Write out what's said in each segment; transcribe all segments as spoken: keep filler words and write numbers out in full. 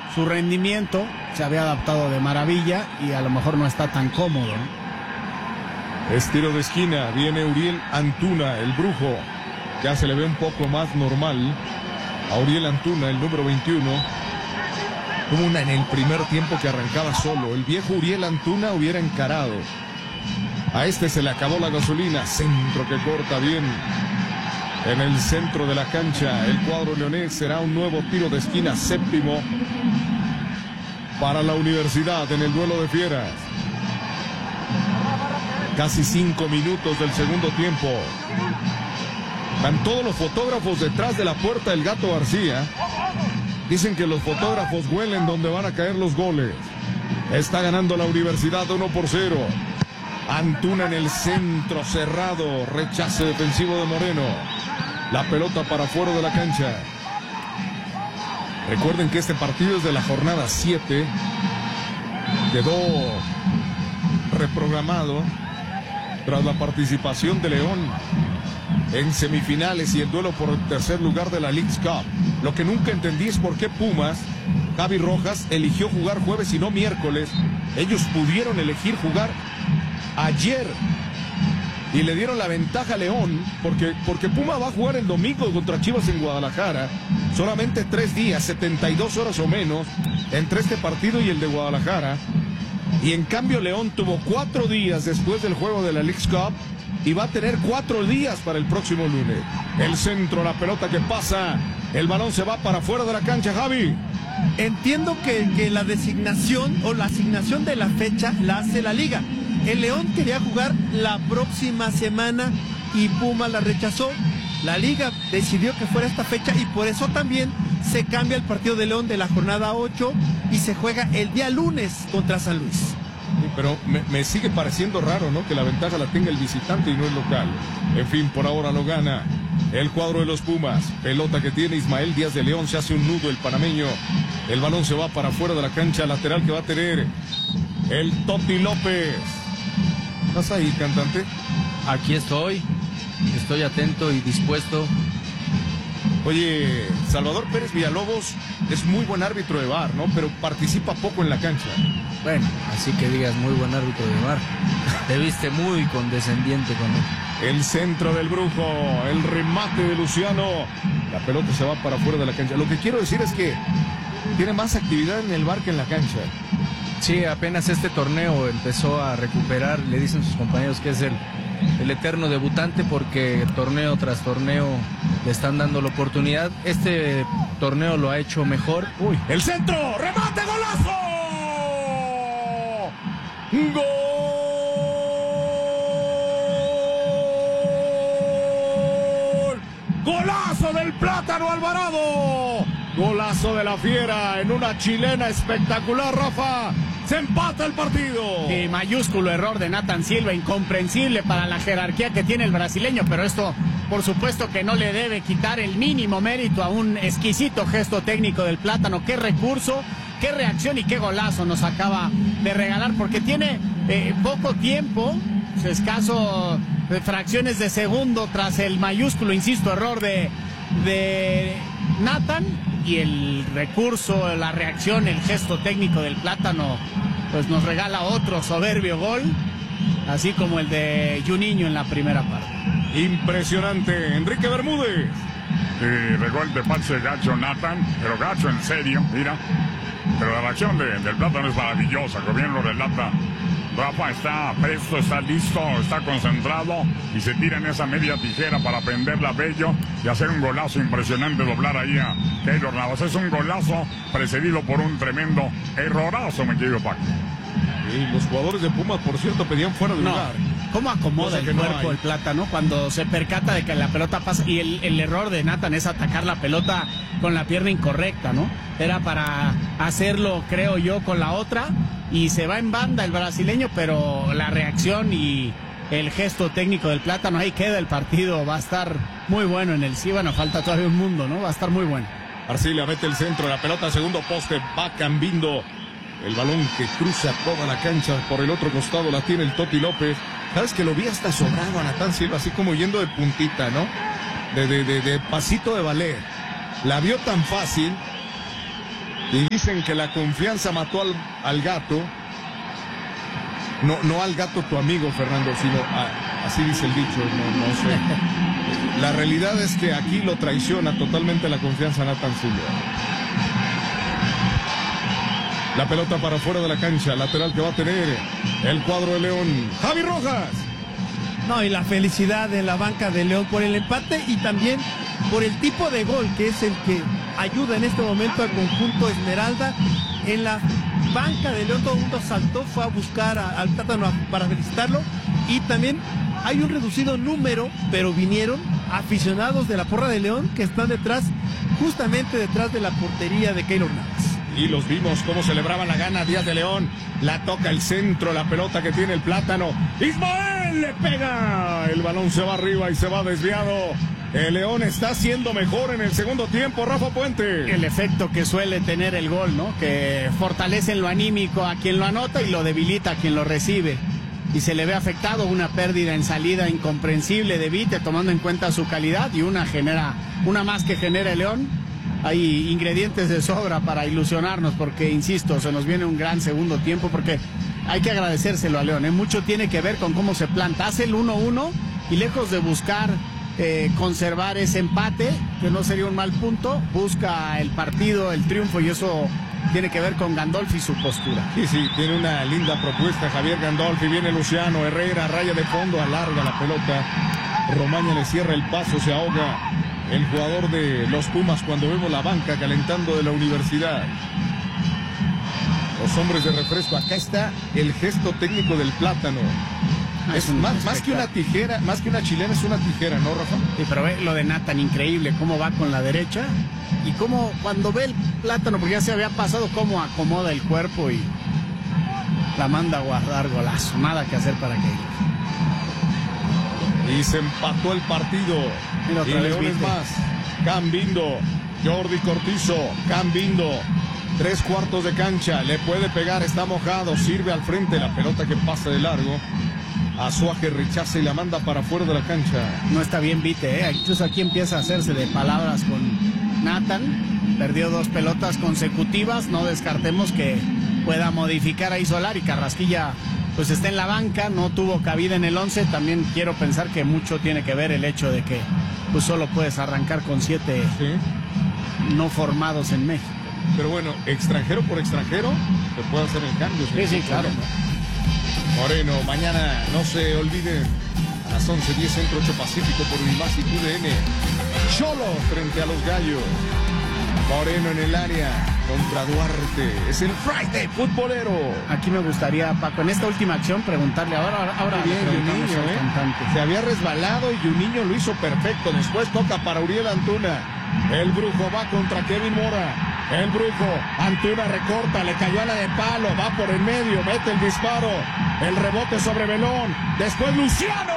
su rendimiento, se había adaptado de maravilla y a lo mejor no está tan cómodo, ¿no? Es tiro de esquina, viene Uriel Antuna, el brujo. Ya se le ve un poco más normal a Uriel Antuna, el número veintiuno. Como una en el primer tiempo que arrancaba solo. El viejo Uriel Antuna hubiera encarado. A este se le acabó la gasolina. Centro que corta bien. En el centro de la cancha, el cuadro leonés. Será un nuevo tiro de esquina, séptimo para la Universidad en el duelo de fieras. Casi cinco minutos del segundo tiempo. Van todos los fotógrafos detrás de la puerta del Gato García. Dicen que los fotógrafos huelen donde van a caer los goles. Está ganando la Universidad uno por cero. Antuna en el centro cerrado. Rechace defensivo de Moreno. La pelota para fuera de la cancha. Recuerden que este partido es de la jornada siete. Quedó reprogramado tras la participación de León en semifinales y el duelo por el tercer lugar de la Leagues Cup. Lo que nunca entendí es por qué Pumas, Javi Rojas, eligió jugar jueves y no miércoles. Ellos pudieron elegir jugar ayer y le dieron la ventaja a León, porque, porque Puma va a jugar el domingo contra Chivas en Guadalajara. Solamente tres días, setenta y dos horas o menos, entre este partido y el de Guadalajara. Y en cambio León tuvo cuatro días después del juego de la Leagues Cup y va a tener cuatro días para el próximo lunes. El centro, la pelota que pasa, el balón se va para afuera de la cancha, Javi. Entiendo que, que la designación o la asignación de la fecha la hace la liga. El León quería jugar la próxima semana y Puma la rechazó. La liga decidió que fuera esta fecha y por eso también se cambia el partido de León de la jornada ocho y se juega el día lunes contra San Luis. Sí, pero me, me sigue pareciendo raro, ¿no? Que la ventaja la tenga el visitante y no el local. En fin, por ahora lo gana el cuadro de los Pumas. Pelota que tiene Ismael Díaz de León, se hace un nudo el panameño. El balón se va para afuera de la cancha, lateral que va a tener el Toti López. ¿Estás ahí, cantante? Aquí estoy, estoy atento y dispuesto. Oye, Salvador Pérez Villalobos es muy buen árbitro de V A R, ¿no? Pero participa poco en la cancha. Bueno, así que digas muy buen árbitro de V A R. Te viste muy condescendiente con él. El centro del brujo, el remate de Luciano. La pelota se va para afuera de la cancha. Lo que quiero decir es que tiene más actividad en el V A R que en la cancha. Sí, apenas este torneo empezó a recuperar, le dicen sus compañeros que es el, el eterno debutante porque torneo tras torneo le están dando la oportunidad. Este torneo lo ha hecho mejor. Uy, el centro, remate, golazo. ¡Gol! ¡Golazo del Plátano Alvarado! Golazo de la Fiera en una chilena espectacular, Rafa. Se empata el partido. Sí, mayúsculo error de Nathan Silva, incomprensible para la jerarquía que tiene el brasileño, pero esto por supuesto que no le debe quitar el mínimo mérito a un exquisito gesto técnico del Plátano. Qué recurso, qué reacción y qué golazo nos acaba de regalar, porque tiene eh, poco tiempo, escaso de fracciones de segundo tras el mayúsculo, insisto, error de, de Nathan, y el recurso, la reacción, el gesto técnico del Plátano, pues nos regala otro soberbio gol, así como el de Juninho en la primera parte. Impresionante, Enrique Bermúdez. Sí, regó el despache gacho Nathan, pero gacho en serio, mira. Pero la reacción de, del Plátano es maravillosa, como bien lo relata Rafa. Está presto, está listo, está concentrado y se tira en esa media tijera para prenderla bello y hacer un golazo impresionante, doblar ahí a Keylor Navas. Es un golazo precedido por un tremendo errorazo, me querido Paco. Y los jugadores de Pumas, por cierto, pedían fuera de no. lugar. ¿Cómo acomoda el no cuerpo hay. el Plátano cuando se percata de que la pelota pasa? Y el, el error de Nathan es atacar la pelota con la pierna incorrecta, ¿no? Era para hacerlo, creo yo, con la otra, y se va en banda el brasileño, pero la reacción y el gesto técnico del Plátano, ahí queda el partido. Va a estar muy bueno en el sí, bueno, falta todavía un mundo, ¿no? Va a estar muy bueno. Arcilia mete el centro, la pelota segundo poste, va cambiando. El balón que cruza toda la cancha, por el otro costado la tiene el Toti López. Sabes que lo vi hasta sobrado a Nathan Silva, así como yendo de puntita, ¿no? De, de, de, de pasito de ballet. La vio tan fácil Y dicen que la confianza mató al, al gato. No, no al gato tu amigo, Fernando, sino a, así dice el dicho, no, no sé. La realidad es que aquí lo traiciona totalmente la confianza Nathan Silva. La pelota para fuera de la cancha, lateral que va a tener el cuadro de León. Javi Rojas. No, y la felicidad en la banca de León por el empate y también por el tipo de gol que es el que ayuda en este momento al conjunto Esmeralda. En la banca de León todo el mundo saltó, fue a buscar a, al Plátano para felicitarlo, y también hay un reducido número, pero vinieron aficionados de la Porra de León que están detrás, justamente detrás de la portería de Keylor Navas. Y los vimos cómo celebraban la gana Díaz de León. La toca el centro, la pelota que tiene el Plátano. Ismael le pega. El balón se va arriba y se va desviado. El León está siendo mejor en el segundo tiempo, Rafa Puente. El efecto que suele tener el gol, ¿no? Que fortalece en lo anímico a quien lo anota y lo debilita a quien lo recibe. Y se le ve afectado, una pérdida en salida incomprensible de Vite, tomando en cuenta su calidad, y una genera, una más que genera el León. Hay ingredientes de sobra para ilusionarnos, porque, insisto, se nos viene un gran segundo tiempo, porque hay que agradecérselo a León, ¿eh? Mucho tiene que ver con cómo se planta. Hace el uno uno y lejos de buscar eh, conservar ese empate, que no sería un mal punto, busca el partido, el triunfo, y eso tiene que ver con Gandolfi y su postura. Sí, sí, tiene una linda propuesta Javier Gandolfi. Viene Luciano Herrera, raya de fondo, alarga la pelota. Romaña le cierra el paso, se ahoga el jugador de los Pumas cuando vemos la banca calentando de la Universidad. Los hombres de refresco. Acá está el gesto técnico del Plátano. Ah, es, es más, más que una tijera, más que una chilena, es una tijera, ¿no, Rafa? Sí, pero ve lo de Nathan, increíble, cómo va con la derecha y cómo cuando ve el Plátano, porque ya se había pasado, cómo acomoda el cuerpo y la manda a guardar. Golazo. Nada que hacer para que... Y se empató el partido. Mira, y Leones más. Cambindo. Jordi Cortizo. Cambindo. Tres cuartos de cancha. Le puede pegar. Está mojado. Sirve al frente. La pelota que pasa de largo. Azuaje rechaza y la manda para afuera de la cancha. No está bien Vite, ¿eh? Incluso aquí empieza a hacerse de palabras con Nathan. Perdió dos pelotas consecutivas. No descartemos que pueda modificar ahí Solari. Carrasquilla pues está en la banca, no tuvo cabida en el once. También quiero pensar que mucho tiene que ver el hecho de que pues solo puedes arrancar con siete ¿sí? no formados en México. Pero bueno, extranjero por extranjero se puede hacer el cambio. Sí, sí, claro. Moreno, mañana no se olviden, a las once diez Centro ocho Pacífico por Unimás y Q D N. Cholo frente a los Gallos. Moreno en el área contra Duarte. Es el Friday futbolero. Aquí me gustaría, Paco, en esta última acción preguntarle ahora, ahora bien, Juninho, ¿eh? Se había resbalado y Juninho lo hizo perfecto. Después toca para Uriel Antuna. El Brujo va contra Kevin Mora. El Brujo, Antuna recorta, le cayó a la de palo, va por el medio, mete el disparo. El rebote sobre Belón. Después Luciano.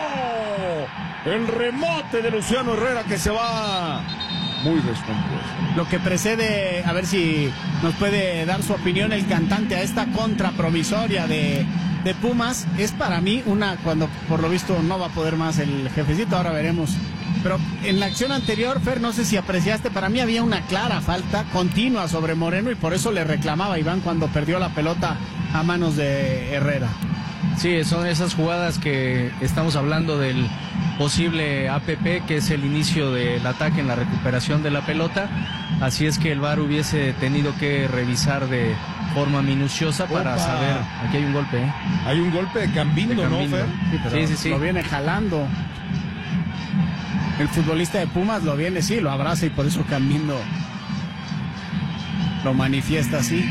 El remate de Luciano Herrera que se va muy descompuesto. Lo que precede, a ver si nos puede dar su opinión el cantante a esta contra promisoria de, de Pumas, es para mí una, cuando por lo visto no va a poder más el jefecito, ahora veremos. Pero en la acción anterior, Fer, no sé si apreciaste, para mí había una clara falta continua sobre Moreno y por eso le reclamaba a Iván cuando perdió la pelota a manos de Herrera. Sí, son esas jugadas que estamos hablando del posible A P P, que es el inicio del ataque en la recuperación de la pelota. Así es que el V A R hubiese tenido que revisar de forma minuciosa para Opa. saber. Aquí hay un golpe, ¿eh? Hay un golpe de Cambindo, De Cambindo. ¿no, Fer? Sí, pero Sí, sí, sí. lo viene jalando. El futbolista de Pumas lo viene, sí, lo abraza y por eso Cambindo lo manifiesta así.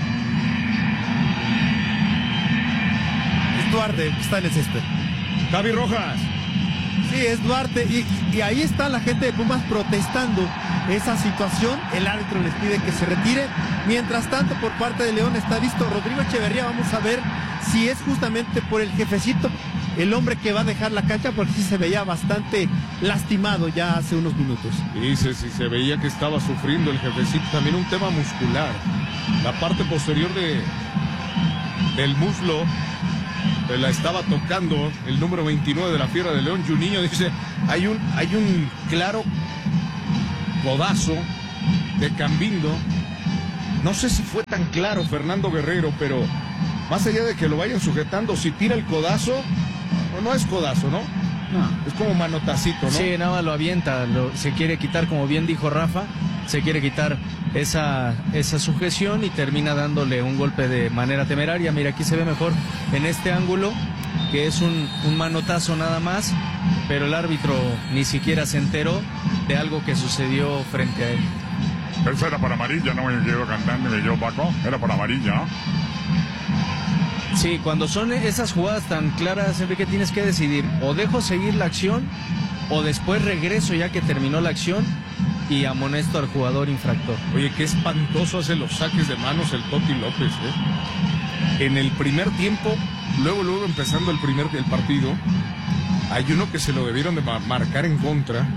Duarte está en el césped. Javi Rojas. Sí, es Duarte y, y ahí está la gente de Pumas protestando esa situación. El árbitro les pide que se retire. Mientras tanto, por parte de León está listo Rodrigo Echeverría. Vamos a ver si es justamente por el jefecito el hombre que va a dejar la cancha, porque sí se veía bastante lastimado ya hace unos minutos. Dice, si se veía que estaba sufriendo el jefecito, también un tema muscular. La parte posterior de del muslo eh, la estaba tocando el número veintinueve de la Fiera de León, Juninho. Dice, hay un, hay un claro codazo de Cambindo. no sé si fue tan claro Fernando Guerrero, pero más allá de que lo vayan sujetando, si tira el codazo, no, no es codazo, ¿no? No. Es como manotacito, ¿no? Sí, nada más lo avienta, lo, se quiere quitar, como bien dijo Rafa, se quiere quitar esa, esa sujeción y termina dándole un golpe de manera temeraria. Mira, aquí se ve mejor en este ángulo, que es un, un manotazo nada más, pero el árbitro ni siquiera se enteró de algo que sucedió frente a él. Eso era para amarilla, no me quedo cantando, me quedo Paco, era para amarilla, ¿no? Sí, cuando son esas jugadas tan claras, Enrique, tienes que decidir, o dejo seguir la acción, o después regreso ya que terminó la acción y amonesto al jugador infractor. Oye, qué espantoso hace los saques de manos el Toti López, ¿eh? En el primer tiempo, luego, luego empezando el primer el partido, hay uno que se lo debieron de marcar en contra.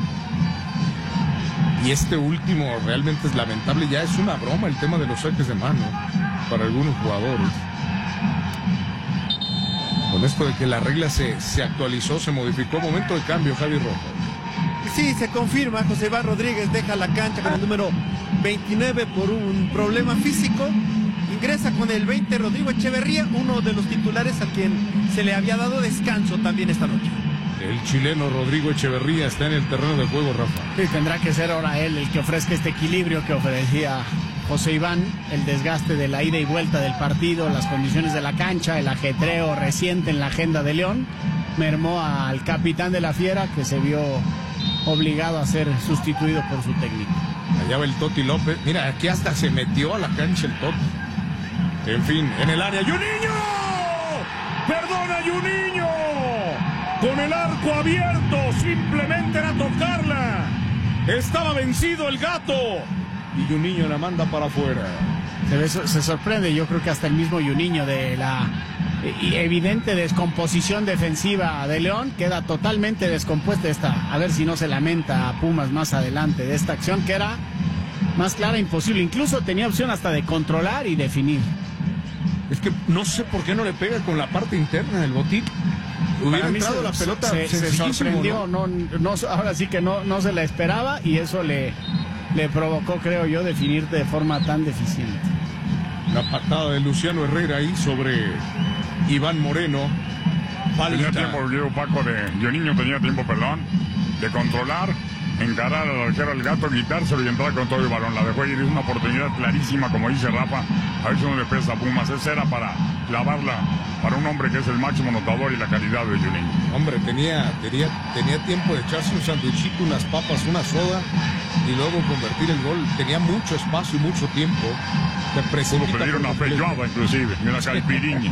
Y este último realmente es lamentable, ya es una broma el tema de los saques de mano para algunos jugadores. Con esto de que la regla se, se actualizó, se modificó, momento de cambio, Javi Rojas. Sí, se confirma, José Iván Rodríguez deja la cancha con el número veintinueve por un problema físico. Ingresa con el veinte Rodrigo Echeverría, uno de los titulares a quien se le había dado descanso también esta noche. El chileno Rodrigo Echeverría está en el terreno de juego, Rafa. Sí, tendrá que ser ahora él el que ofrezca este equilibrio que ofrecía José Iván, el desgaste de la ida y vuelta del partido, las condiciones de la cancha, el ajetreo reciente en la agenda de León, mermó al capitán de la Fiera, que se vio obligado a ser sustituido por su técnico. Allá va el Toti López. Mira, aquí hasta se metió a la cancha el Toti. En fin, en el área. ¡Juninho! ¡Perdona, Juninho! Con el arco abierto, simplemente era tocarla. Estaba vencido el gato. Y Juninho la manda para afuera. Se, ve, se sorprende, yo creo que hasta el mismo Juninho de la evidente descomposición defensiva de León, queda totalmente descompuesta esta. A ver si no se lamenta a Pumas más adelante de esta acción que era más clara imposible. Incluso tenía opción hasta de controlar y definir. Es que no sé por qué no le pega con la parte interna del botín. Hubiera entrado se, la pelota, se, se sorprendió, ¿no? No, no, ahora sí que no, no se la esperaba y eso le, le provocó, creo yo, definir de forma tan deficiente. La patada de Luciano Herrera ahí sobre Iván Moreno. Tenía tiempo, Diego Paco, de Juninho tenía tiempo, perdón, de controlar, encarar al arquero al gato, quitárselo y entrar con todo el balón. La dejó ir, es una oportunidad clarísima, como dice Rafa. A ver si no le pesa a Pumas. Esa era para clavarla para un hombre que es el máximo anotador y la calidad de Juninho. Hombre, tenía, tenía, tenía tiempo de echarse un sanduichito, unas papas, una soda y luego convertir el gol. Tenía mucho espacio y mucho tiempo. Pudo pedir una feijoada inclusive, y una caipirinha.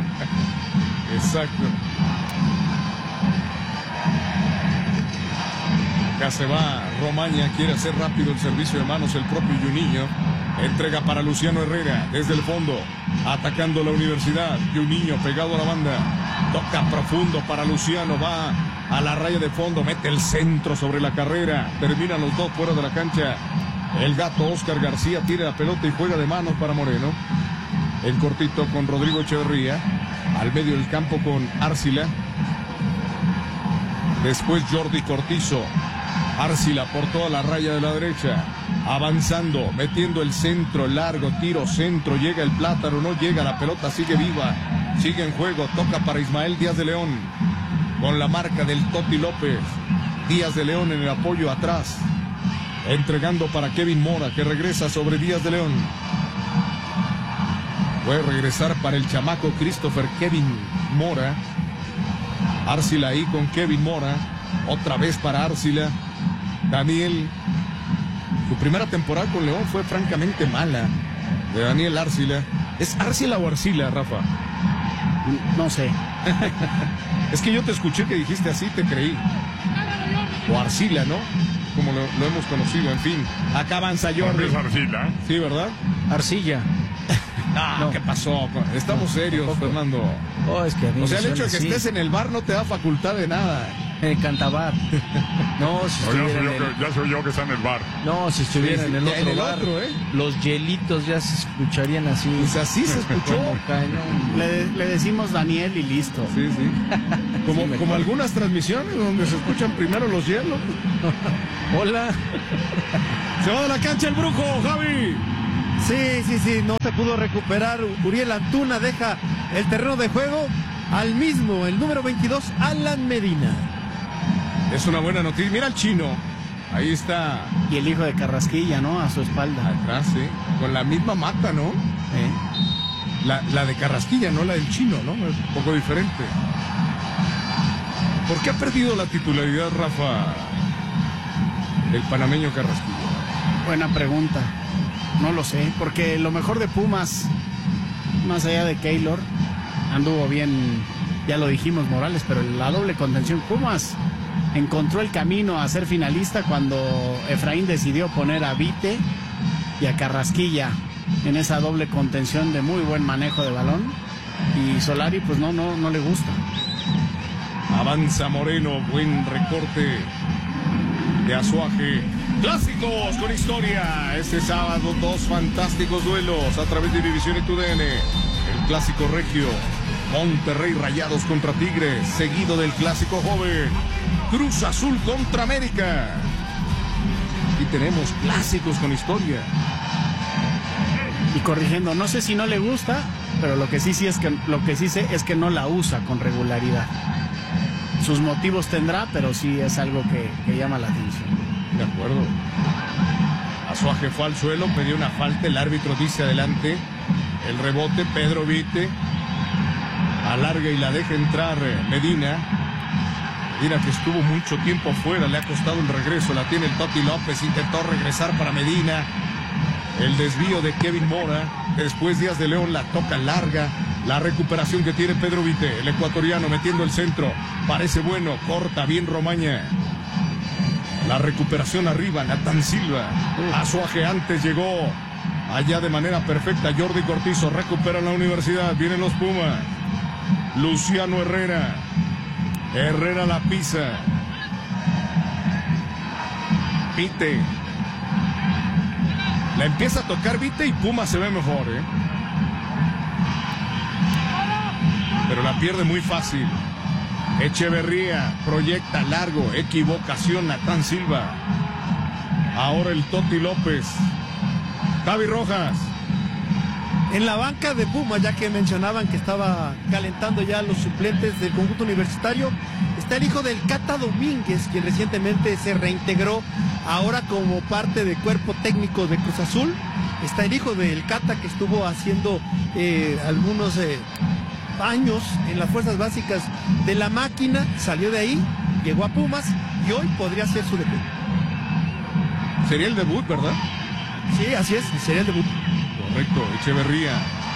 Exacto. Acá se va Romaña, quiere hacer rápido el servicio de manos el propio Juninho. Entrega para Luciano Herrera desde el fondo, atacando la Universidad. Juninho pegado a la banda, toca profundo para Luciano, va a la raya de fondo, mete el centro sobre la carrera, terminan los dos fuera de la cancha. El gato Oscar García tira la pelota y juega de manos para Moreno. En cortito con Rodrigo Echeverría, al medio del campo con Arcila. Después Jordi Cortizo. Arcila por toda la raya de la derecha, avanzando, metiendo el centro, largo, tiro, centro, llega el Plátano, no llega, la pelota sigue viva, sigue en juego, toca para Ismael Díaz de León, con la marca del Toti López, Díaz de León en el apoyo atrás, entregando para Kevin Mora, que regresa sobre Díaz de León, puede regresar para el chamaco Christopher Kevin Mora, Arcila ahí con Kevin Mora, otra vez para Arcila. Daniel, su primera temporada con León fue francamente mala, de Daniel Arcila. ¿Es Arcila o Arcila, Rafa? No sé. Es que yo te escuché que dijiste así, te creí. O Arcila, ¿no? Como lo, lo hemos conocido, en fin. Acá avanza Jordi. Es Arcila, ¿eh? Sí, ¿verdad? Arcilla. No, no, ¿qué pasó? Estamos no, serios, tampoco. Fernando. Oh, es que a mí o sea, el hecho de que así. estés en el bar no te da facultad de nada. En el Cantabar. No, si no, ya, soy yo el... que, ya soy yo que está en el bar. No, si estuviera sí, sí, en el otro en el bar, otro, ¿eh? los hielitos ya se escucharían así. Pues así se escuchó. le, le decimos Daniel y listo. Sí, sí. Como, sí, como algunas transmisiones donde se escuchan primero los hielos. Hola. Se va de la cancha el brujo, Javi. Sí, sí, sí, no se pudo recuperar. Uriel Antuna deja el terreno de juego al mismo, el número veintidós, Alan Medina. Es una buena noticia. Mira el chino. Ahí está. Y el hijo de Carrasquilla, ¿no? A su espalda. Atrás, sí. Con la misma mata, ¿no? ¿Eh? La, la de Carrasquilla, no la del chino, ¿no? Es un poco diferente. ¿Por qué ha perdido la titularidad, Rafa, el panameño Carrasquilla? Buena pregunta. No lo sé, porque lo mejor de Pumas, más allá de Keylor, anduvo bien, ya lo dijimos, Morales, pero la doble contención, Pumas encontró el camino a ser finalista cuando Efraín decidió poner a Vite y a Carrasquilla en esa doble contención de muy buen manejo de balón, y Solari pues no, no, no le gusta. Avanza Moreno, buen recorte de Azuaje. Clásicos con historia. Este sábado dos fantásticos duelos a través de División y T U D N. El clásico regio, Monterrey Rayados contra Tigres, seguido del clásico joven, Cruz Azul contra América. Y tenemos clásicos con historia. Y corrigiendo, no sé si no le gusta, pero lo que sí, sí es que lo que sí sé es que no la usa con regularidad. Sus motivos tendrá, pero sí es algo que, que llama la atención. De acuerdo. Azuaje fue al suelo, pidió una falta, el árbitro dice adelante. El rebote, Pedro Vite alarga y la deja entrar Medina. Medina, que estuvo mucho tiempo fuera, le ha costado el regreso, la tiene el Toti López, intentó regresar para Medina. El desvío de Kevin Mora, después Díaz de León la toca larga. La recuperación que tiene Pedro Vite, el ecuatoriano metiendo el centro, parece bueno, corta bien Romaña. La recuperación arriba, Natán Silva. Azuaje antes llegó allá de manera perfecta. Jordi Cortizo recupera la Universidad, vienen los Pumas. Luciano Herrera. Herrera la pisa. Vite. La empieza a tocar Vite y Puma se ve mejor, ¿eh? Pero la pierde muy fácil. Echeverría proyecta largo, equivocación, Natán Silva. Ahora el Toti López. Javi Rojas. En la banca de Pumas, ya que mencionaban que estaba calentando ya los suplentes del conjunto universitario, está el hijo del Cata Domínguez, quien recientemente se reintegró ahora como parte del cuerpo técnico de Cruz Azul. Está el hijo del Cata, que estuvo haciendo eh, algunos eh, años en las fuerzas básicas de la máquina, salió de ahí, llegó a Pumas y hoy podría ser su debut. Sería el debut, ¿verdad? Sí, así es, sería el debut. Correcto, Echeverría.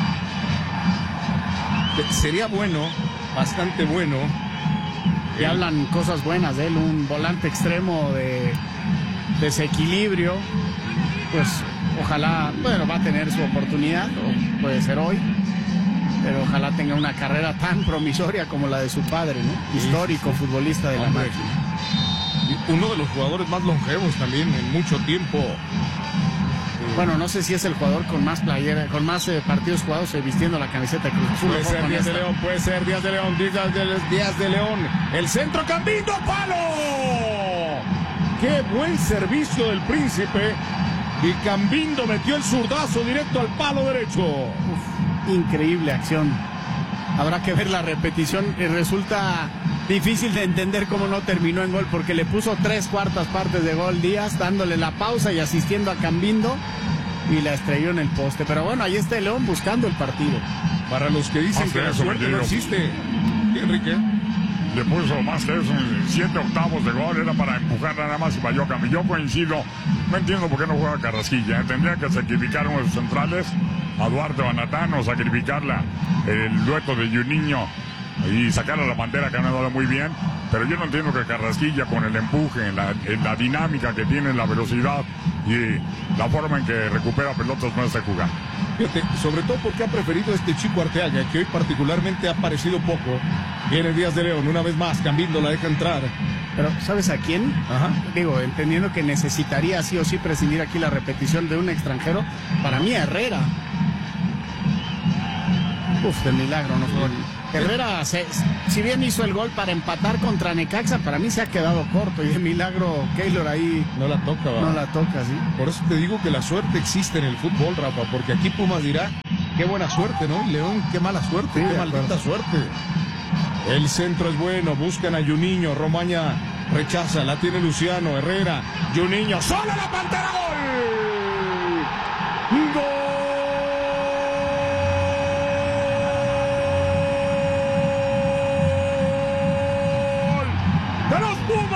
Sería bueno, bastante bueno. Y hablan cosas buenas de él, un volante extremo de desequilibrio. Pues ojalá, bueno, va a tener su oportunidad, o puede ser hoy, pero ojalá tenga una carrera tan promisoria como la de su padre, ¿no? Histórico sí, sí, sí. Futbolista de Hombre. La máquina. Uno de los jugadores más longevos también en mucho tiempo. Bueno, no sé si es el jugador con más playera, con más eh, partidos jugados eh, vistiendo la camiseta de Cruz Azul. Puede ser Díaz de León, puede ser Díaz de León, Díaz de, Díaz de León. El centro, Cambindo, palo. Qué buen servicio del Príncipe. Y Cambindo metió el zurdazo directo al palo derecho. Uf, increíble acción. Habrá que ver la repetición. Y resulta difícil de entender cómo no terminó en gol, porque le puso tres cuartas partes de gol Díaz, dándole la pausa y asistiendo a Cambindo, y la estrelló en el poste. Pero bueno, ahí está el León buscando el partido. Para los que dicen más que que la eso, suerte no existe, Enrique. Le puso más que eso, siete octavos de gol, era para empujar nada más y falló Cambindo. Yo coincido, no entiendo por qué no juega Carrasquilla, ¿eh? Tendría que sacrificar uno de los centrales, a Duarte o a Natán, o sacrificarla el dueto de Juninho y sacar a la bandera, que ha andado muy bien. Pero yo no entiendo que Carrasquilla, con el empuje, en la, en la dinámica que tiene, la velocidad y la forma en que recupera pelotas, no esté jugando. Fíjate, sobre todo porque ha preferido este Chico Arteaga, que hoy particularmente ha aparecido poco. Viene Díaz de León, una vez más, Cambindo la deja entrar. Pero, ¿sabes a quién? Ajá. Digo, entendiendo que necesitaría sí o sí prescindir aquí la repetición de un extranjero, para mí Herrera. Uf, de milagro, no fue. Herrera, se, si bien hizo el gol para empatar contra Necaxa, para mí se ha quedado corto y de milagro Keylor ahí no la toca, ¿verdad? No la toca, sí. Por eso te digo que la suerte existe en el fútbol, Rafa, porque aquí Pumas dirá, qué buena suerte, ¿no? Y León, qué mala suerte, Sí, qué maldita suerte. El centro es bueno, buscan a Juninho, Romaña rechaza, la tiene Luciano, Herrera, Juninho, ¡solo la Pantera, gol! ¡Gol! ¡De los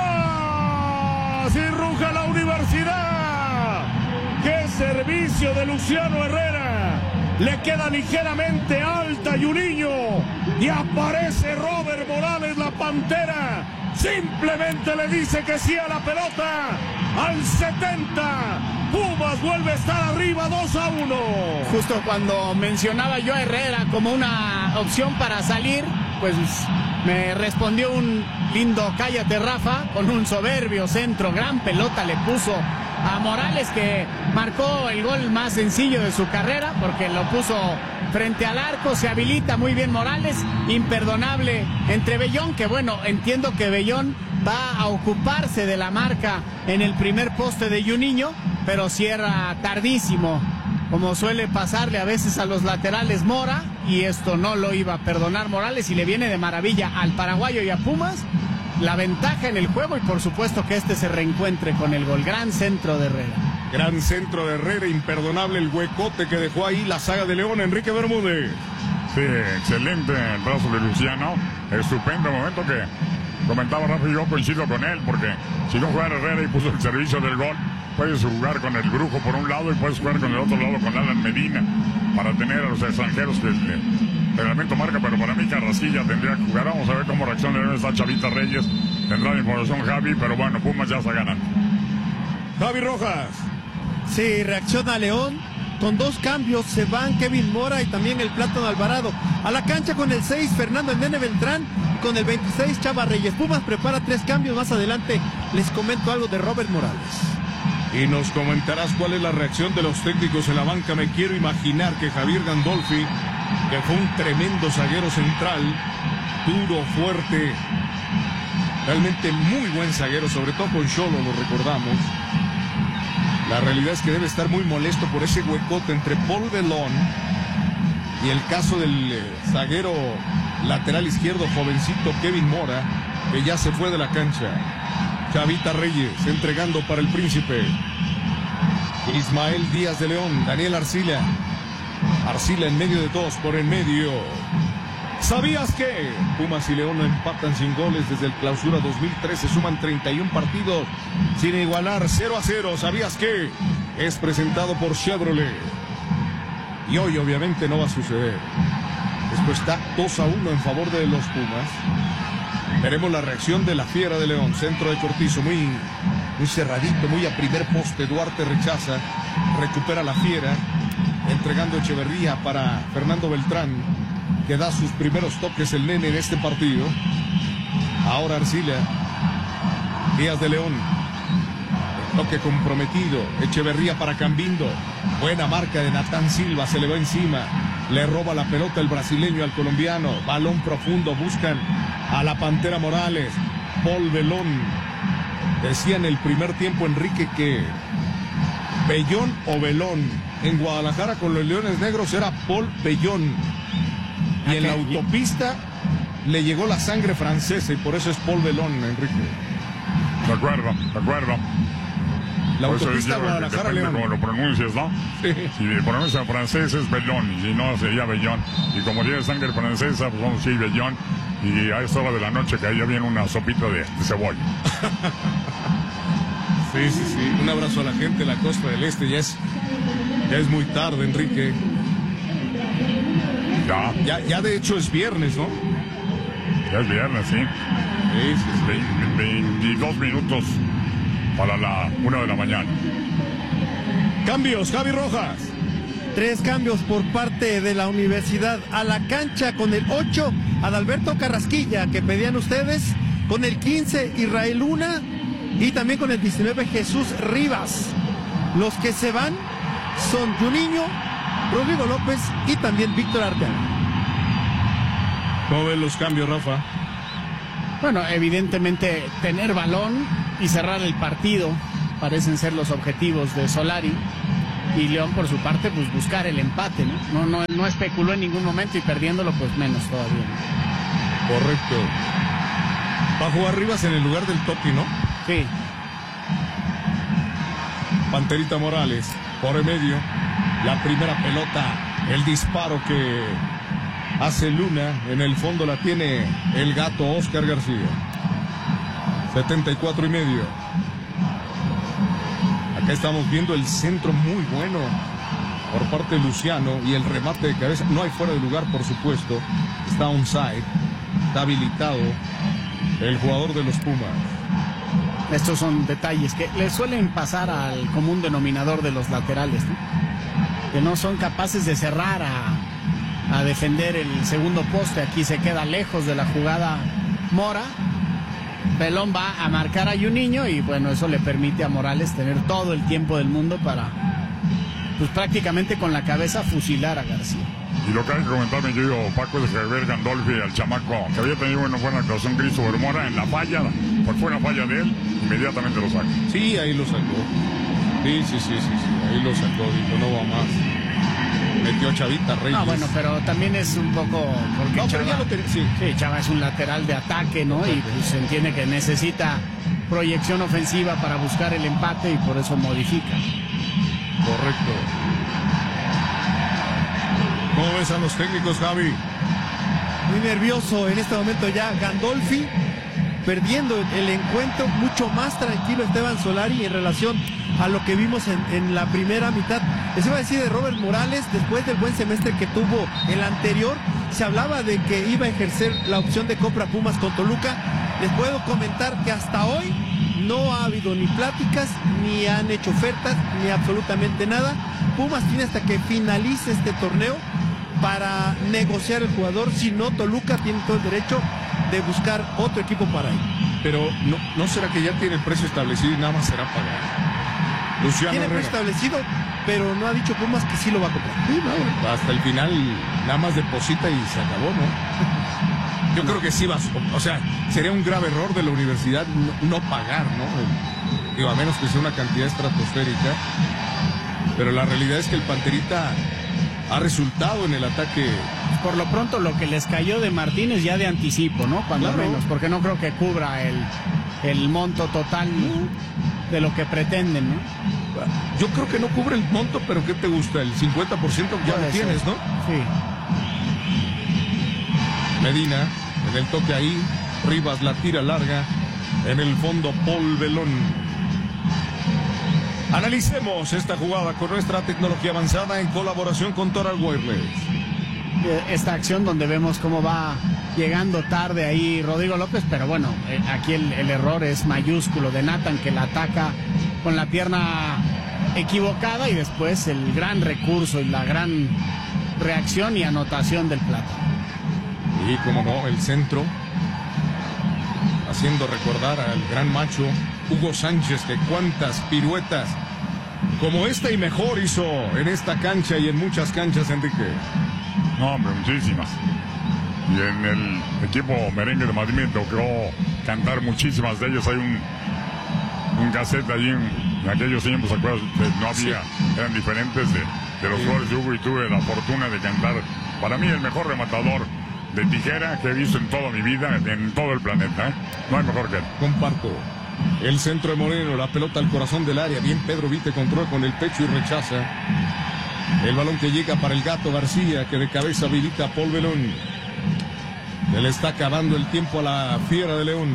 Pumas! ¡Y ruja la Universidad! ¡Qué servicio de Luciano Herrera! Le queda ligeramente alta Juninho y aparece Robert Morales, la Pantera. Simplemente le dice que sí a la pelota. Al setenta, Pumas vuelve a estar arriba dos a uno. Justo cuando mencionaba yo a Herrera como una opción para salir, pues me respondió un lindo cállate, Rafa, con un soberbio centro, gran pelota le puso a Morales, que marcó el gol más sencillo de su carrera porque lo puso frente al arco, se habilita muy bien Morales, imperdonable entre Bellón, que bueno, entiendo que Bellón va a ocuparse de la marca en el primer poste de Juninho, pero cierra tardísimo, como suele pasarle a veces a los laterales Mora, y esto no lo iba a perdonar Morales, y le viene de maravilla al paraguayo y a Pumas la ventaja en el juego, y por supuesto que este se reencuentre con el gol. Gran centro de Herrera. Gran centro de Herrera, imperdonable el huecote que dejó ahí la saga de León, Enrique Bermúdez. Sí, excelente el brazo de Luciano, estupendo momento que comentaba Rafa y yo coincido con él, porque si no juega Herrera y puso el servicio del gol, puedes jugar con el Brujo por un lado y puedes jugar con el otro lado con Alan Medina, para tener a los extranjeros que el reglamento marca, pero para mí Carrasquilla tendría que jugar. Vamos a ver cómo reacciona esta Chavita Reyes, tendrá la información Javi, pero bueno, Pumas ya está ganando. Javi Rojas. Sí, reacciona León. Con dos cambios se van Kevin Mora y también el Plátano Alvarado. A la cancha con el seis, Fernando El Nene Beltrán. Y con el veintiséis, Chava Reyes. Pumas prepara tres cambios. Más adelante les comento algo de Robert Morales. Y nos comentarás cuál es la reacción de los técnicos en la banca. Me quiero imaginar que Javier Gandolfi, que fue un tremendo zaguero central, duro, fuerte, realmente muy buen zaguero, sobre todo con Xolo, lo recordamos. La realidad es que debe estar muy molesto por ese huecote entre Paul Belón y el caso del eh, zaguero lateral izquierdo jovencito Kevin Mora, que ya se fue de la cancha. Chavita Reyes entregando para el Príncipe. Ismael Díaz de León, Daniel Arcila. Arcila en medio de todos, por en medio. ¿Sabías que Pumas y León no empatan sin goles desde el Clausura dos mil trece? Suman treinta y un partidos sin igualar, cero a cero. ¿Sabías que? Es presentado por Chevrolet. Y hoy obviamente no va a suceder. Después está dos a uno en favor de los Pumas. Veremos la reacción de la Fiera de León. Centro de Cortizo, muy, muy cerradito, muy a primer poste. Duarte rechaza, recupera la Fiera, entregando Echeverría para Fernando Beltrán, que da sus primeros toques el nene en este partido. Ahora Arcila, Díaz de León, el toque comprometido, Echeverría para Cambindo, buena marca de Natán Silva, se le va encima, le roba la pelota el brasileño al colombiano, balón profundo, buscan a la Pantera Morales, Paul Belón. Decía en el primer tiempo Enrique que Bellón o Belón, en Guadalajara con los Leones Negros era Paul Bellón. Y en la autopista le llegó la sangre francesa y por eso es Paul Belón, Enrique. De acuerdo, de acuerdo. La por autopista Guadalajara, León. Como lo pronuncias, ¿no? Sí. Si pronuncia francés es Belón, y si no sería Bellón. Y como tiene sangre francesa, pues vamos a decir Bellón. Y a esta hora de la noche que ahí ya viene una sopita de, de cebolla. Sí, sí, sí. Un abrazo a la gente de la Costa del Este. Ya es, ya es muy tarde, Enrique. Ya. Ya, ya de hecho es viernes, ¿no? Ya es viernes, sí. Sí, sí, sí. Ve- veintidós minutos para la una de la mañana. Cambios, Javi Rojas. Tres cambios por parte de la Universidad. A la cancha con el ocho, Adalberto Carrasquilla, que pedían ustedes. Con el quince, Israel Luna. Y también con el diecinueve, Jesús Rivas. Los que se van son Juninho, Rodrigo López y también Víctor Arteaga. ¿Cómo ven los cambios, Rafa? Bueno, evidentemente tener balón y cerrar el partido parecen ser los objetivos de Solari. Y León, por su parte, pues buscar el empate, ¿no? No, no, no especuló en ningún momento y perdiéndolo, pues menos todavía, ¿no? Correcto. Va a jugar Rivas en el lugar del Topi, ¿no? Sí. Panterita Morales, por el medio. La primera pelota, el disparo que hace Luna. En el fondo la tiene el gato Oscar García. setenta y cuatro y medio. Acá estamos viendo el centro muy bueno por parte de Luciano y el remate de cabeza. No hay fuera de lugar, por supuesto. Está onside. Está habilitado el jugador de los Pumas. Estos son detalles que le suelen pasar al común denominador de los laterales, ¿no? Que no son capaces de cerrar a, a defender el segundo poste. Aquí se queda lejos de la jugada Mora. Pelón va a marcar a Juninho y bueno, eso le permite a Morales tener todo el tiempo del mundo para, pues prácticamente con la cabeza fusilar a García. Y lo que hay que comentarme yo, Paco, es que ver Gandolfi al chamaco, que había tenido una buena actuación Cristóbal Mora en la falla, pues fue una falla de él, inmediatamente lo saca. Sí, ahí lo sacó. Sí, sí, sí, sí, sí. Ahí lo sacó, dijo, no va más. Metió a Chavita Reyes. No, bueno, pero también es un poco... Porque No, pero Chava, ya lo tenía, sí. sí, Chava es un lateral de ataque, ¿no? Y pues, se entiende que necesita proyección ofensiva para buscar el empate y por eso modifica. Correcto. ¿Cómo ves a los técnicos, Javi? Muy nervioso en este momento ya Gandolfi, perdiendo el encuentro. Mucho más tranquilo Esteban Solari en relación a lo que vimos en, en la primera mitad. Les iba a decir de Robert Morales, después del buen semestre que tuvo el anterior, se hablaba de que iba a ejercer la opción de compra Pumas con Toluca. Les puedo comentar que hasta hoy no ha habido ni pláticas, ni han hecho ofertas, ni absolutamente nada. Pumas tiene hasta que finalice este torneo para negociar el jugador. Si no, Toluca tiene todo el derecho de buscar otro equipo para él. Pero ¿no, no será que ya tiene el precio establecido y nada más será pagar? Luciano Tiene Herrera. precio establecido, pero no ha dicho Pumas que sí lo va a comprar. Sí, no, hasta el final nada más deposita y se acabó, ¿no? Yo no. creo que sí va, o sea, sería un grave error de la universidad no, no pagar, ¿no? Digo, a menos que sea una cantidad estratosférica. Pero la realidad es que el Panterita ha resultado en el ataque. Por lo pronto lo que les cayó de Martínez ya de anticipo, ¿no? Cuando Claro. menos, porque no creo que cubra el, el monto total de lo que pretenden, ¿no? Yo creo que no cubre el monto, pero ¿qué te gusta? El cincuenta por ciento ya Puede lo ser. tienes, ¿no? Sí. Medina, en el toque ahí, Rivas la tira larga, en el fondo Paul Belón. Analicemos esta jugada con nuestra tecnología avanzada en colaboración con Total Wireless. Esta acción donde vemos cómo va llegando tarde ahí Rodrigo López, pero bueno, eh, aquí el, el error es mayúsculo de Nathan, que la ataca con la pierna equivocada, y después el gran recurso y la gran reacción y anotación del Plata. Y como no, el centro, haciendo recordar al gran macho Hugo Sánchez, que cuántas piruetas como esta y mejor hizo en esta cancha y en muchas canchas, Enrique. No, hombre, muchísimas. Y en el equipo merengue de Madrid me tocó cantar muchísimas de ellas. Hay un, un cassette allí en, en aquellos tiempos, ¿se acuerdan? No había, eran diferentes de, de los goles de Hugo, y tuve la fortuna de cantar, para mí, el mejor rematador de tijera que he visto en toda mi vida, en todo el planeta, ¿eh? No hay mejor que él. Comparto. El centro de Moreno, la pelota al corazón del área. Bien Pedro Vite, controla con el pecho y rechaza. El balón que llega para el Gato García, que de cabeza habilita a Paul Belón. Se le está acabando el tiempo a la Fiera de León.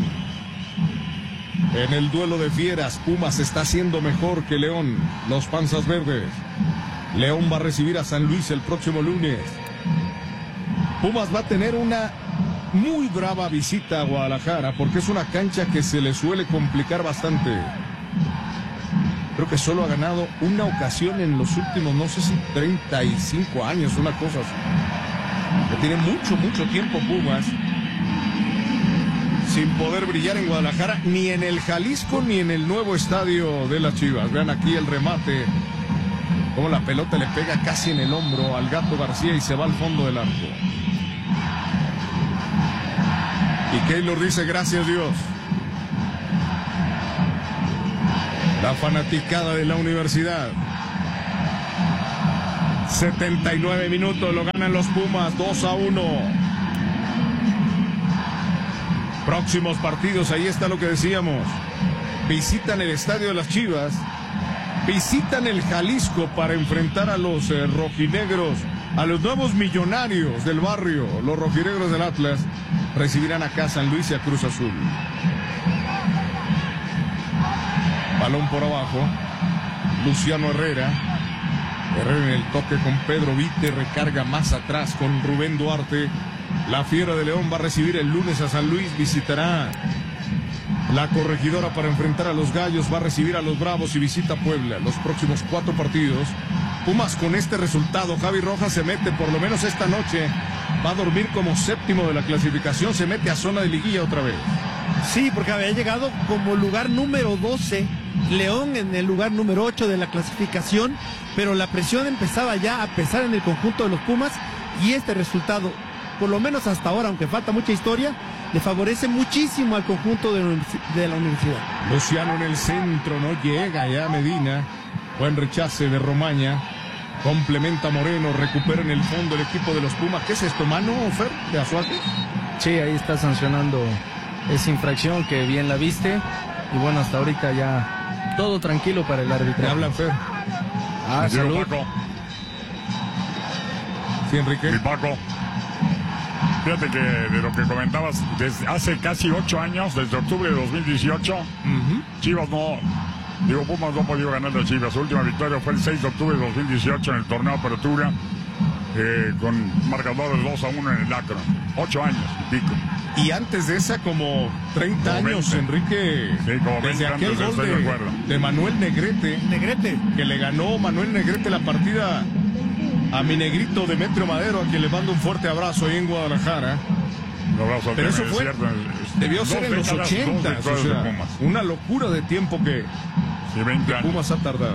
En el duelo de fieras, Pumas está haciendo mejor que León. Los Panzas Verdes. León va a recibir a San Luis el próximo lunes. Pumas va a tener una muy brava visita a Guadalajara, porque es una cancha que se le suele complicar bastante. Creo que solo ha ganado una ocasión en los últimos, no sé si treinta y cinco años, una cosa así. Que tiene mucho, mucho tiempo Pumas sin poder brillar en Guadalajara, ni en el Jalisco, ni en el nuevo estadio de las Chivas. Vean aquí el remate, como la pelota le pega casi en el hombro al Gato García y se va al fondo del arco. Y Keylor dice gracias Dios. La fanaticada de la universidad. setenta y nueve minutos, lo ganan los Pumas, dos a uno. Próximos partidos, ahí está lo que decíamos. Visitan el estadio de las Chivas, visitan el Jalisco para enfrentar a los eh, rojinegros, a los nuevos millonarios del barrio. Los rojinegros del Atlas recibirán acá a San Luis y a Cruz Azul. Balón por abajo, Luciano Herrera. Herrera en el toque con Pedro Vite, recarga más atrás con Rubén Duarte. La Fiera de León va a recibir el lunes a San Luis, visitará la Corregidora para enfrentar a los Gallos, va a recibir a los Bravos y visita Puebla. Los próximos cuatro partidos. Pumas con este resultado, Javi Rojas se mete por lo menos esta noche, va a dormir como séptimo de la clasificación, se mete a zona de liguilla otra vez. Sí, porque había llegado como lugar número doce, León en el lugar número ocho de la clasificación, pero la presión empezaba ya a pesar en el conjunto de los Pumas y este resultado, por lo menos hasta ahora, aunque falta mucha historia, le favorece muchísimo al conjunto de, de la universidad. Luciano en el centro, no llega ya Medina, buen rechace de Romaña, complementa Moreno, recupera en el fondo el equipo de los Pumas. ¿Qué es esto, mano, Fer, de Azuate? Sí, ahí está sancionando esa infracción que bien la viste y bueno, hasta ahorita ya todo tranquilo para el árbitro. ¿Me hablan, Fer? Ah, Diego salud. Paco. Sí, Enrique. Mi Paco. Fíjate que de lo que comentabas, desde hace casi ocho años, desde octubre de dos mil dieciocho, Uh-huh. Chivas no, digo, Pumas no ha podido ganar a Chivas. Su última victoria fue el seis de octubre de dos mil dieciocho en el torneo Apertura, eh, con marcador de dos a uno en el Akron. Ocho años y pico. Y antes de esa, como treinta Como años, veinte. Enrique, Sí, como desde veinte aquel antes, gol estoy de de, acuerdo. de Manuel Negrete, Negrete. que le ganó Manuel Negrete la partida a mi negrito Demetrio Madero, a quien le mando un fuerte abrazo ahí en Guadalajara. Un abrazo Pero al eso tema, fue, es cierto, es- debió dos ser en los décadas, dos ochentas, o victorias de sea, Pumas. una locura de tiempo que Sí, veinte años. Pumas ha tardado.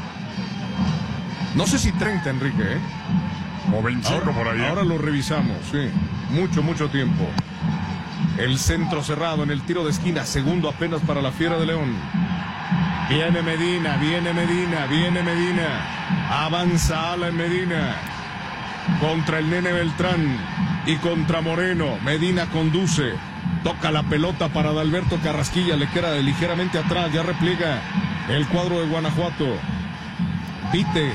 No sé si treinta, Enrique, ¿eh? O veinticinco Ahora, por ahí. ¿eh? ahora lo revisamos, sí. Mucho, mucho tiempo. El centro cerrado en el tiro de esquina, segundo apenas para la Fiera de León. Viene Medina, viene Medina, viene Medina. Avanza Ala en Medina. Contra el Nene Beltrán y contra Moreno. Medina conduce. Toca la pelota para Adalberto Carrasquilla. Le queda ligeramente atrás. Ya repliega el cuadro de Guanajuato. Vite.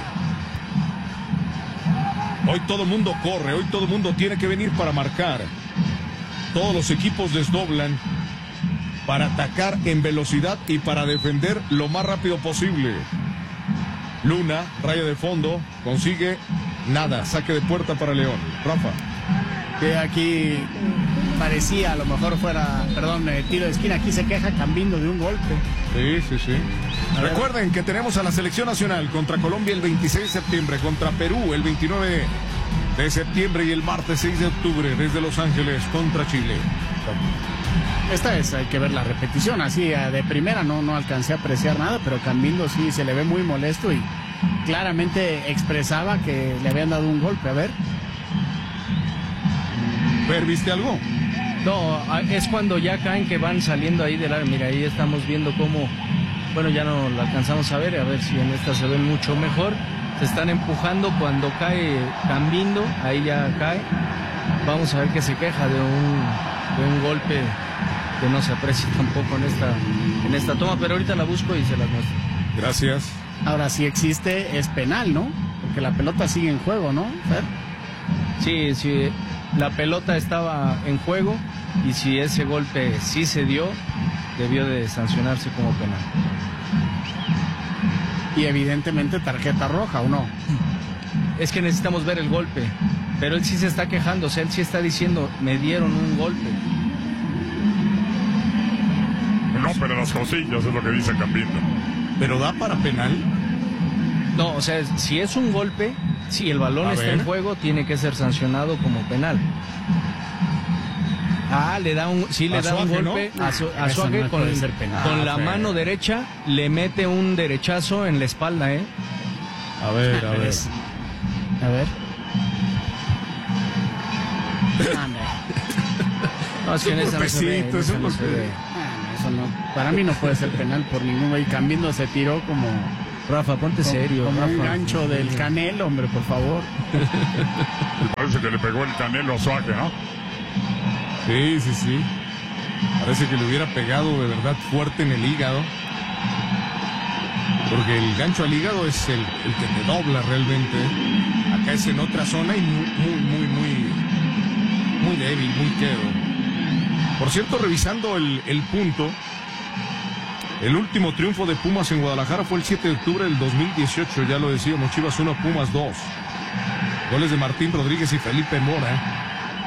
Hoy todo mundo corre. Hoy todo mundo tiene que venir para marcar. Todos los equipos desdoblan para atacar en velocidad y para defender lo más rápido posible. Luna, raya de fondo, consigue nada, saque de puerta para León. Rafa. Que aquí parecía a lo mejor fuera, perdón, eh, tiro de esquina. Aquí se queja Cambindo de un golpe. Sí, sí, sí. Recuerden que tenemos a la selección nacional contra Colombia el veintiséis de septiembre, contra Perú el veintinueve de septiembre y el martes seis de octubre desde Los Ángeles contra Chile. Esta es, hay que ver la repetición, así eh, de primera no, no alcancé a apreciar nada, pero Cambindo sí se le ve muy molesto y claramente expresaba que le habían dado un golpe. A ver. Fer, ¿viste algo? No, a- es cuando ya caen que van saliendo ahí del área. Mira, ahí estamos viendo cómo, bueno, ya no lo alcanzamos a ver, a ver si en esta se ven mucho mejor. Se están empujando cuando cae Cambindo, ahí ya cae. Vamos a ver que se queja de un, de un golpe que no se aprecia tampoco en esta, en esta toma, pero ahorita la busco y se las muestro. Gracias. Ahora, si existe, es penal, ¿no? Porque la pelota sigue en juego, ¿no, Fer? Sí, sí, la pelota estaba en juego y si ese golpe sí se dio, debió de sancionarse como penal. Y evidentemente tarjeta roja, ¿o no? Es que necesitamos ver el golpe, pero él sí se está quejando, o sea, él sí está diciendo, me dieron un golpe. No, pero las cosillas es lo que dice Cambindo. ¿Pero da para penal? No, o sea, si es un golpe, si el balón A está ver. en juego, tiene que ser sancionado como penal. Ah, le da un, sí le A da un Suaje, ¿no? golpe a, Su- a Eso Suaje no con, puede ser penal. con la Ah, Fer. mano derecha, le mete un derechazo en la espalda, ¿eh? A ver, a ver. Es- A ver. Ande. No, No, es que en esa no se ve, en esa no se ve. Ah, eso no, para mí no puede ser penal por ningún güey. Cambindo se tiró como... Rafa, ponte como, serio, como Rafa. un gancho del Canelo, hombre, por favor. Y parece que le pegó el Canelo a Suárez, ¿no? Sí, sí, sí. Parece que le hubiera pegado de verdad fuerte en el hígado. Porque el gancho al hígado es el, el que te dobla realmente. Acá es en otra zona y muy, muy, muy, muy, muy débil, muy quedo. Por cierto, revisando el, el punto, el último triunfo de Pumas en Guadalajara fue el siete de octubre del dos mil dieciocho. Ya lo decíamos, Chivas uno, Pumas dos. Goles de Martín Rodríguez y Felipe Mora.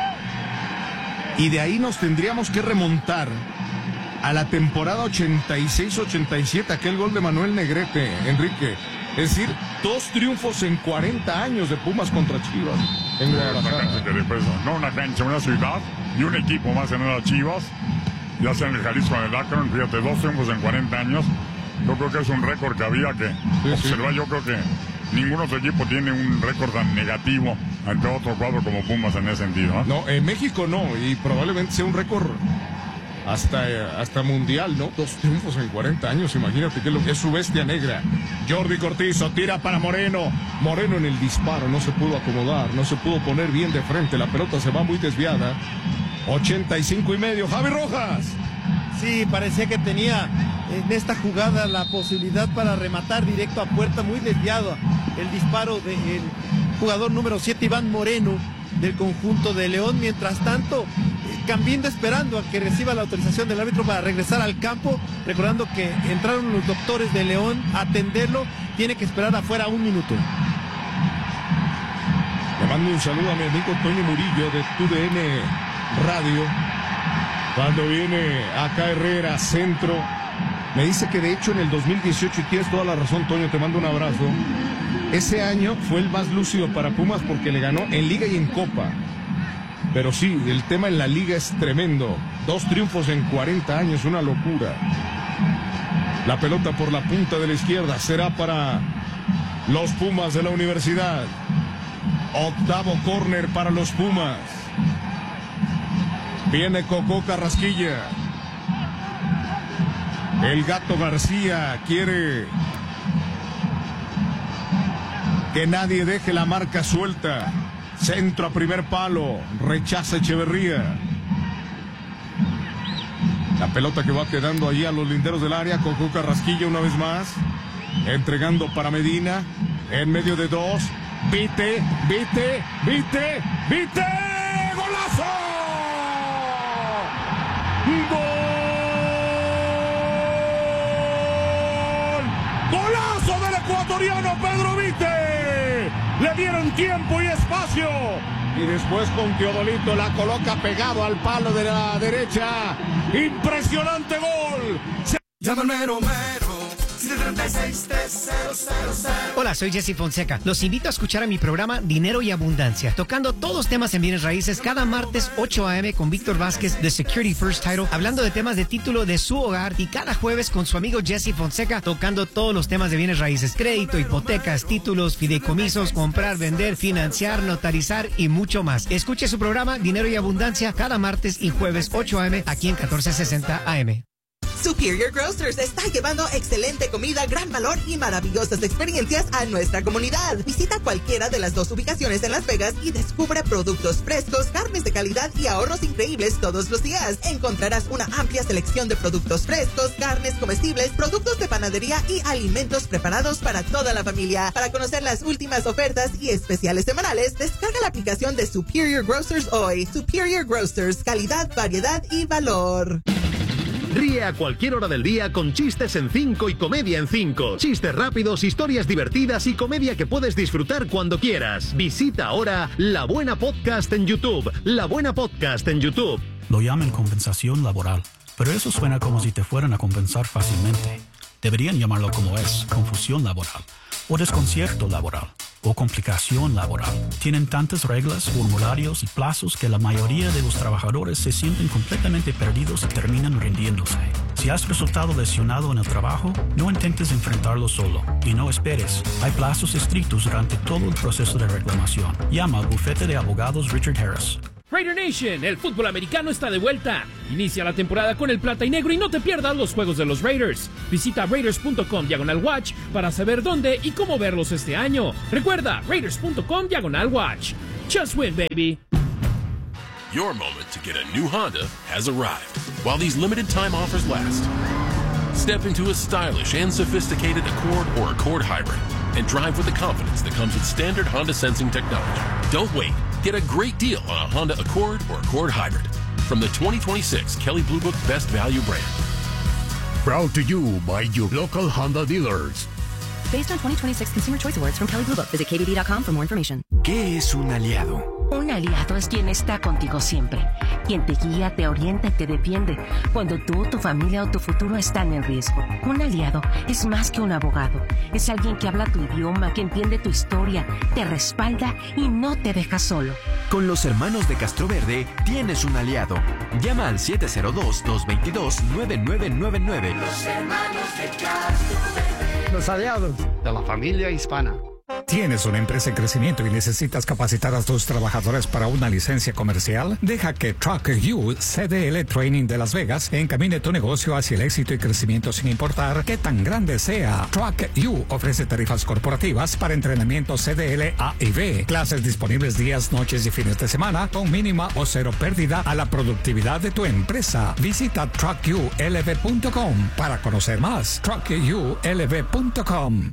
Y de ahí nos tendríamos que remontar a la temporada ochenta y seis ochenta y siete, aquel gol de Manuel Negrete, Enrique. Es decir, dos triunfos en cuarenta años de Pumas contra Chivas en Guadalajara. No una cancha, una ciudad y un equipo más en las Chivas. Ya sea en el Jalisco, en el Akron, fíjate, dos triunfos en cuarenta años. Yo creo que es un récord que había que sí, observar. Sí. Yo creo que ningún otro equipo tiene un récord tan negativo ante otro cuadro como Pumas en ese sentido, ¿no? No, en México no, y probablemente sea un récord hasta, eh, hasta mundial, ¿no? Dos triunfos en cuarenta años, imagínate que es lo que es su bestia negra. Jordi Cortizo tira para Moreno. Moreno en el disparo, no se pudo acomodar, no se pudo poner bien de frente, la pelota se va muy desviada. ochenta y cinco y medio, Javi Rojas. Sí, parecía que tenía en esta jugada la posibilidad para rematar directo a puerta, muy desviado el disparo del jugador número siete, Iván Moreno, del conjunto de León. Mientras tanto, Cambindo esperando a que reciba la autorización del árbitro para regresar al campo, recordando que entraron los doctores de León a atenderlo, tiene que esperar afuera un minuto. Le mando un saludo a mi amigo Toño Murillo de T V N Radio. Cuando viene acá Herrera, centro, me dice que de hecho en el dos mil dieciocho, y tienes toda la razón, Toño, te mando un abrazo, ese año fue el más lúcido para Pumas porque le ganó en Liga y en Copa. Pero sí, el tema en la Liga es tremendo. Dos triunfos en cuarenta años, una locura. La pelota por la punta de la izquierda será para los Pumas de la Universidad. Octavo córner para los Pumas. Viene Cocó Carrasquilla. El Gato García quiere que nadie deje la marca suelta. Centro a primer palo. Rechaza Echeverría. La pelota que va quedando allí a los linderos del área. Cocó Carrasquilla una vez más. Entregando para Medina. En medio de dos. Vite, Vite, Vite, Vite. ¡Golazo! ¡Gol! ¡Golazo del ecuatoriano Pedro Vite! Le dieron tiempo y espacio. Y después con Teodolito la coloca pegado al palo de la derecha. ¡Impresionante gol! Se... Llámame Romero. Hola, soy Jesse Fonseca. Los invito a escuchar a mi programa Dinero y Abundancia, tocando todos los temas en bienes raíces cada martes ocho a eme con Víctor Vázquez de Security First Title, hablando de temas de título de su hogar, y cada jueves con su amigo Jesse Fonseca, tocando todos los temas de bienes raíces: crédito, hipotecas, títulos, fideicomisos, comprar, vender, financiar, notarizar y mucho más. Escuche su programa Dinero y Abundancia cada martes y jueves ocho a eme aquí en catorce sesenta A M. Superior Grocers está llevando excelente comida, gran valor y maravillosas experiencias a nuestra comunidad. Visita cualquiera de las dos ubicaciones en Las Vegas y descubre productos frescos, carnes de calidad y ahorros increíbles todos los días. Encontrarás una amplia selección de productos frescos, carnes comestibles, productos de panadería y alimentos preparados para toda la familia. Para conocer las últimas ofertas y especiales semanales, descarga la aplicación de Superior Grocers hoy. Superior Grocers, calidad, variedad y valor. Ríe a cualquier hora del día con chistes en cinco y comedia en cinco. Chistes rápidos, historias divertidas y comedia que puedes disfrutar cuando quieras. Visita ahora La Buena Podcast en YouTube. La Buena Podcast en YouTube. Lo llaman compensación laboral, pero eso suena como si te fueran a compensar fácilmente. Deberían llamarlo como es: confusión laboral, o desconcierto laboral, o complicación laboral. Tienen tantas reglas, formularios y plazos que la mayoría de los trabajadores se sienten completamente perdidos y terminan rindiéndose. Si has resultado lesionado en el trabajo, no intentes enfrentarlo solo y no esperes. Hay plazos estrictos durante todo el proceso de reclamación. Llama al bufete de abogados Richard Harris. Raider Nation, el fútbol americano está de vuelta. Inicia la temporada con el plata y negro y no te pierdas los juegos de los Raiders. Visita raiders punto com diagonal watch para saber dónde y cómo verlos este año. Recuerda, raiders punto com diagonal watch. Just win, baby. Your moment to get a new Honda has arrived. While these limited time offers last, step into a stylish and sophisticated Accord or Accord Hybrid and drive with the confidence that comes with standard Honda sensing technology. Don't wait. Get a great deal on a Honda Accord or Accord Hybrid from the twenty twenty-six Kelley Blue Book Best Value brand. Proud to you by your local Honda dealers. Based on twenty twenty-six Consumer Choice Awards from Kelley Blue Book. Visit K B B dot com for more information. ¿Qué es un aliado? Un aliado es quien está contigo siempre, quien te guía, te orienta y te defiende cuando tú, tu familia o tu futuro están en riesgo. Un aliado es más que un abogado, es alguien que habla tu idioma, que entiende tu historia, te respalda y no te deja solo. Con los hermanos de Castroverde tienes un aliado. Llama al siete cero dos, dos dos dos, nueve nueve nueve nueve. Los hermanos de Castroverde. Los aliados de la familia hispana. ¿Tienes una empresa en crecimiento y necesitas capacitar a tus trabajadores para una licencia comercial? Deja que Truck U C D L Training de Las Vegas encamine tu negocio hacia el éxito y crecimiento sin importar qué tan grande sea. Truck U ofrece tarifas corporativas para entrenamiento C D L A y B, clases disponibles días, noches y fines de semana con mínima o cero pérdida a la productividad de tu empresa. Visita truck u l v punto com para conocer más. truck u l v punto com.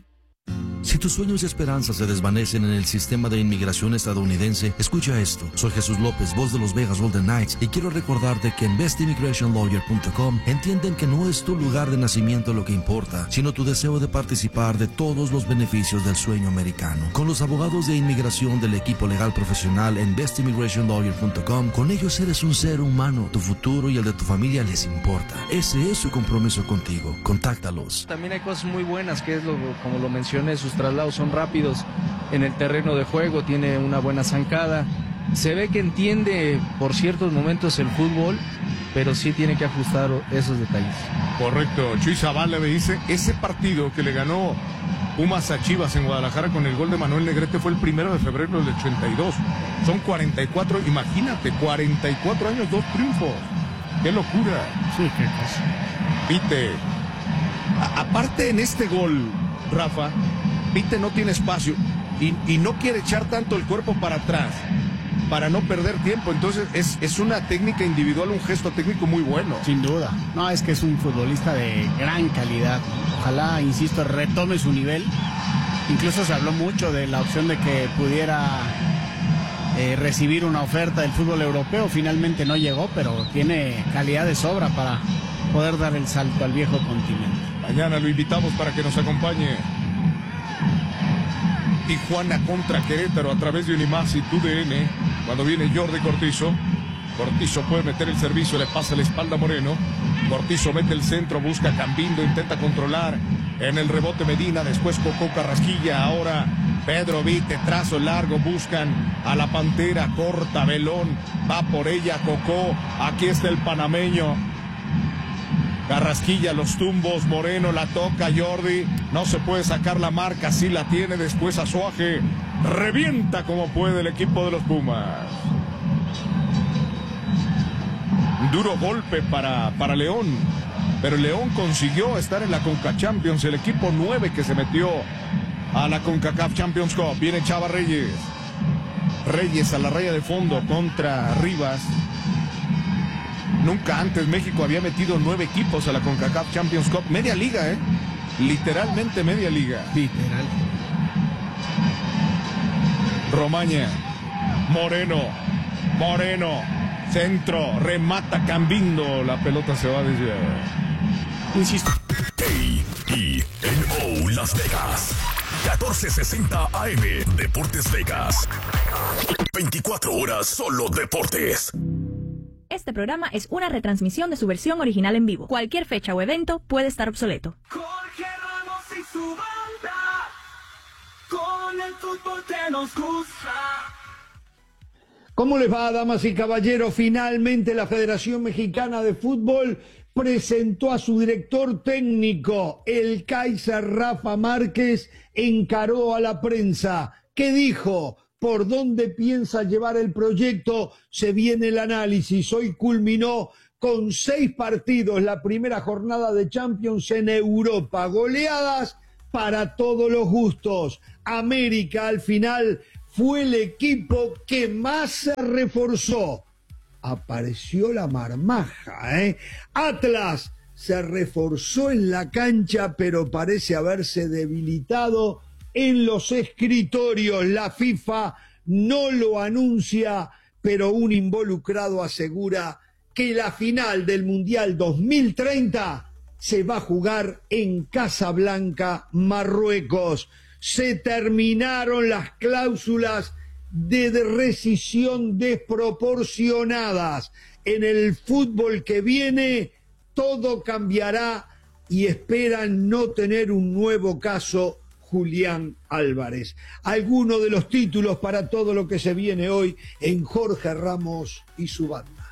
Si tus sueños y esperanzas se desvanecen en el sistema de inmigración estadounidense, escucha esto. Soy Jesús López, voz de los Vegas Golden Knights, y quiero recordarte que en best immigration lawyer punto com entienden que no es tu lugar de nacimiento lo que importa, sino tu deseo de participar de todos los beneficios del sueño americano. Con los abogados de inmigración del equipo legal profesional en best immigration lawyer punto com, con ellos eres un ser humano. Tu futuro y el de tu familia les importa. Ese es su compromiso contigo. Contáctalos. También hay cosas muy buenas, que es lo, como lo mencioné, sus traslados son rápidos en el terreno de juego, tiene una buena zancada, se ve que entiende por ciertos momentos el fútbol, pero sí tiene que ajustar esos detalles. Correcto, Chuy Zavala me dice, ese partido que le ganó Pumas a Chivas en Guadalajara con el gol de Manuel Negrete fue el primero de febrero del ochenta y dos, son cuarenta y cuatro, imagínate, cuarenta y cuatro años, dos triunfos, qué locura. Sí, qué cosa. Pite, a- aparte en este gol, Rafa, Pite no tiene espacio y, y no quiere echar tanto el cuerpo para atrás para no perder tiempo, entonces es, es una técnica individual, un gesto técnico muy bueno. Sin duda, no, es que es un futbolista de gran calidad, ojalá, insisto, retome su nivel, incluso se habló mucho de la opción de que pudiera eh, recibir una oferta del fútbol europeo, finalmente no llegó, pero tiene calidad de sobra para poder dar el salto al viejo continente. Mañana lo invitamos para que nos acompañe. Tijuana contra Querétaro a través de Unimás y T U D N. Cuando viene Jordi Cortizo, Cortizo puede meter el servicio, le pasa la espalda a Moreno. Cortizo mete el centro, busca Cambindo, intenta controlar. En el rebote Medina, después Cocó Carrasquilla, ahora Pedro Vite, trazo largo, buscan a la Pantera, corta, Belón, va por ella Cocó, aquí está el panameño. Carrasquilla, los tumbos, Moreno la toca, Jordi, no se puede sacar la marca, sí la tiene, después Azuaje, revienta como puede el equipo de los Pumas. Duro golpe para, para León, pero León consiguió estar en la Conca Champions, el equipo nueve que se metió a la CONCACAF Champions Cup. Viene Chava Reyes, Reyes a la raya de fondo contra Rivas. Nunca antes México había metido nueve equipos a la CONCACAF Champions Cup. Media liga, ¿eh? Literalmente media liga. Literal. Romaña. Moreno. Moreno. Centro. Remata Cambindo. La pelota se va desde... Insisto. A E N O Las Vegas. catorce sesenta A M. Deportes Vegas. veinticuatro horas solo deportes. Este programa es una retransmisión de su versión original en vivo. Cualquier fecha o evento puede estar obsoleto. Jorge Ramos y su banda, con el fútbol que nos gusta. ¿Cómo les va, damas y caballeros? Finalmente la Federación Mexicana de Fútbol presentó a su director técnico. El Kaiser Rafa Márquez encaró a la prensa. ¿Qué dijo? por dónde piensa llevar el proyecto. Se viene el análisis. Hoy culminó con seis partidos la primera jornada de Champions en Europa. Goleadas para todos los gustos. América al final fue el equipo que más se reforzó. Apareció la marmaja, ¿eh? Atlas se reforzó en la cancha, pero parece haberse debilitado en los escritorios. La FIFA no lo anuncia, pero un involucrado asegura que la final del Mundial dos mil treinta se va a jugar en Casablanca, Marruecos. Se terminaron las cláusulas de rescisión desproporcionadas. En el fútbol que viene todo cambiará y esperan no tener un nuevo caso Julián Álvarez. Algunos de los títulos para todo lo que se viene hoy en Jorge Ramos y su banda.